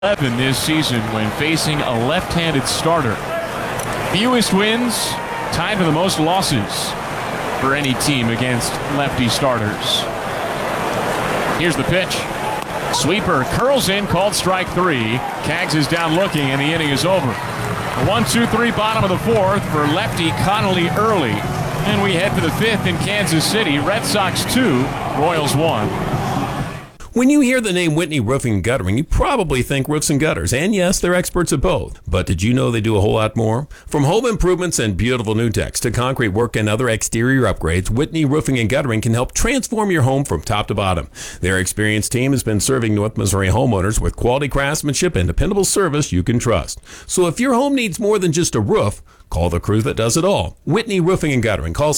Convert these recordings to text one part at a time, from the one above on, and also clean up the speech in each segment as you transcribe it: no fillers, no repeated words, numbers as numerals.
11 this season when facing a left-handed starter. Fewest wins, tied for the most losses for any team against lefty starters. Here's the pitch. Sweeper curls in, called strike three. Kaggs is down looking, and the inning is over. A 1-2-3 bottom of the fourth for lefty Connolly early. And we head for the fifth in Kansas City. Red Sox 2, Royals 1. When you hear the name Whitney Roofing and Guttering, you probably think roofs and gutters. And yes, they're experts at both. But did you know they do a whole lot more? From home improvements and beautiful new decks to concrete work and other exterior upgrades, Whitney Roofing and Guttering can help transform your home from top to bottom. Their experienced team has been serving North Missouri homeowners with quality craftsmanship and dependable service you can trust. So if your home needs more than just a roof, call the crew that does it all. Whitney Roofing and Guttering. Call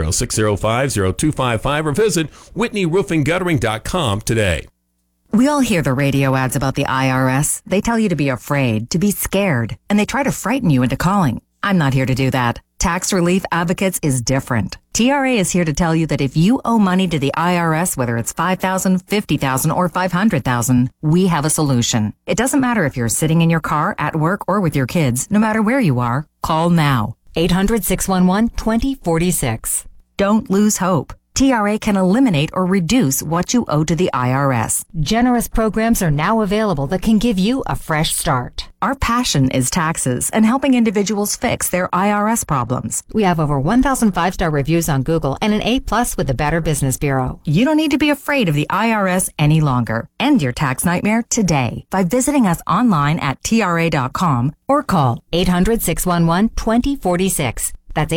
660-605-0255 or visit WhitneyRoofingGuttering.com today. We all hear the radio ads about the IRS. They tell you to be afraid, to be scared, and they try to frighten you into calling. I'm not here to do that. Tax Relief Advocates is different. TRA is here to tell you that if you owe money to the IRS, whether it's $5,000, $50,000, or $500,000, we have a solution. It doesn't matter if you're sitting in your car, at work, or with your kids. No matter where you are, call now. 800-611-2046. Don't lose hope. TRA can eliminate or reduce what you owe to the IRS. Generous programs are now available that can give you a fresh start. Our passion is taxes and helping individuals fix their IRS problems. We have over 1,000 5-star reviews on Google and an A+ with the Better Business Bureau. You don't need to be afraid of the IRS any longer. End your tax nightmare today by visiting us online at TRA.com or call 800-611-2046. That's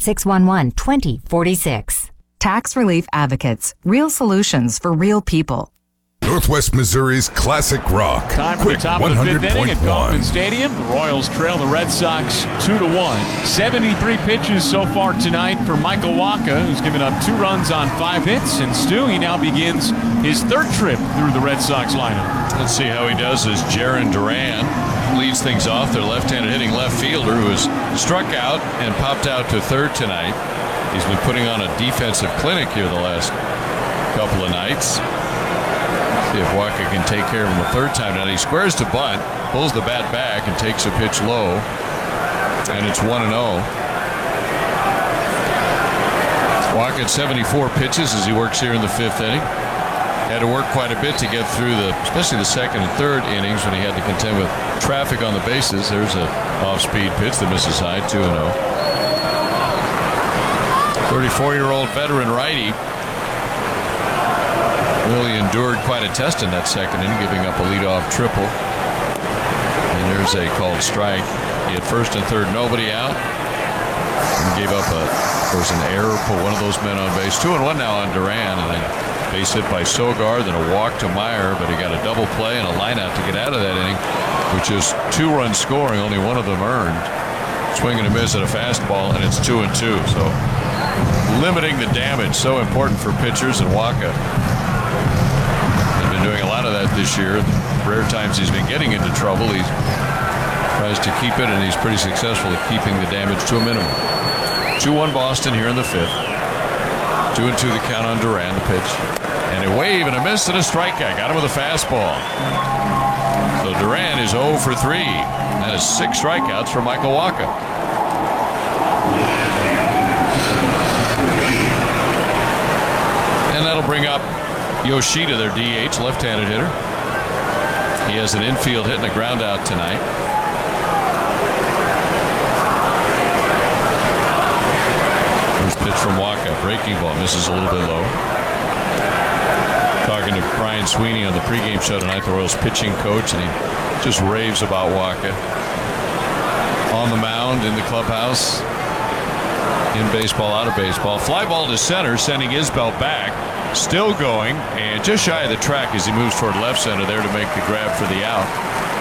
800-611-2046. Tax Relief Advocates. Real solutions for real people. Northwest Missouri's classic rock. Time for the top of the fifth inning at Kauffman Stadium. The Royals trail the Red Sox 2-1. 73 pitches so far tonight for Michael Wacha, who's given up 2 runs on 5 hits. And Stu, he now begins his third trip through the Red Sox lineup. Let's see how he does as Jarren Duran leads things off. Their left-handed hitting left fielder who has struck out and popped out to third tonight. He's been putting on a defensive clinic here the last couple of nights. See if Wacha can take care of him a third time. Now he squares to bunt, pulls the bat back, and takes a pitch low. And it's 1-0. Wacha at 74 pitches as he works here in the fifth inning. Had to work quite a bit to get through especially the second and third innings when he had to contend with traffic on the bases. There's an off-speed pitch that misses high, 2-0. 34-year-old veteran righty really endured quite a test in that second inning, giving up a leadoff triple. And there's a called strike. He had first and third, nobody out. And gave up an error, put one of those men on base. 2-1 now on Duran, and then base hit by Sogard, then a walk to Meyer, but he got a double play and a line out to get out of that inning, which is 2 runs scoring, only one of them earned. Swing and a miss at a fastball, and it's 2-2. So limiting the damage, so important for pitchers, and Wacha has been doing a lot of that this year. The rare times he's been getting into trouble, he tries to keep it, and he's pretty successful at keeping the damage to a minimum. 2-1 Boston here in the fifth. 2-2 the count on Duran, the pitch. And a wave and a miss and a strikeout. Got him with a fastball. So Duran is 0 for 3. That is 6 strikeouts for Michael Wacha. And that'll bring up Yoshida, their DH, left-handed hitter. He has an infield hit and a ground out tonight. First pitch from Wacha, breaking ball, misses a little bit low. Talking to Brian Sweeney on the pregame show tonight, the Royals pitching coach, and he just raves about Wacha. On the mound, in the clubhouse, in baseball, out of baseball. Fly ball to center, sending Isbell back. Still going, and just shy of the track as he moves toward left center there to make the grab for the out.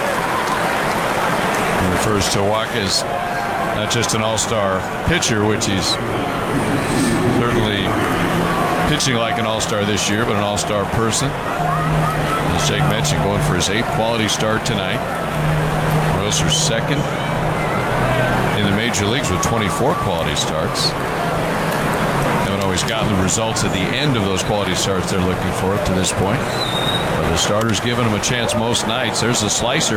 He refers to Wacha as not just an all-star pitcher, which he's certainly pitching like an all-star this year, but an all-star person. As Jake mentioned, going for his 8th quality start tonight. Royals are second in the major leagues with 24 quality starts. Haven't always gotten the results at the end of those quality starts they're looking for up to this point. But The starter's giving him a chance most nights. There's a slicer.